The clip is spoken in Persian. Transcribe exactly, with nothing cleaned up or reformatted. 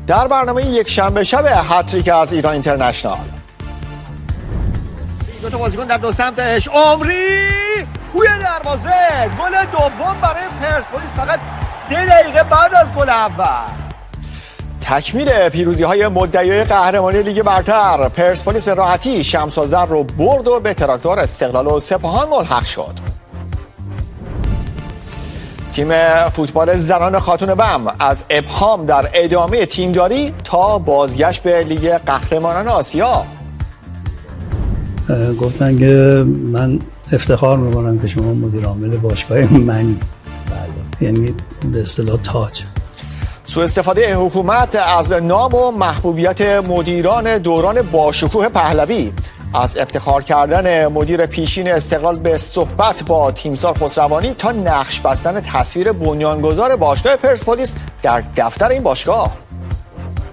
در برنامه یک شنبه شب هتریک از ایران اینترنشنال. دو تا بازیکن در دو سمتش، عمری توی دروازه، گل دوم برای پرسپولیس فقط سه دقیقه بعد از گل اول. تکمیل پیروزی‌های مدعیای قهرمانی لیگ برتر، پرسپولیس به راحتی شمس و زر رو برد و به تراکتور استقلال و سپاهان ملحق شد. تیم فوتبال زنان خاتون بم از ابهام در ادامه تیمداری تا بازگشت به لیگ قهرمانان آسیا. گفتن که من افتخار میکنم که شما مدیر عامل باشگاه منی، یعنی به اصطلاح تاج. سوء استفاده حکومت از نام و محبوبیت مدیران دوران باشکوه پهلوی، از افتخار کردن مدیر پیشین استقلال به صحبت با تیمسار خسروانی تا نقش بستن تصویر بنیانگذار باشگاه پرسپولیس در دفتر این باشگاه.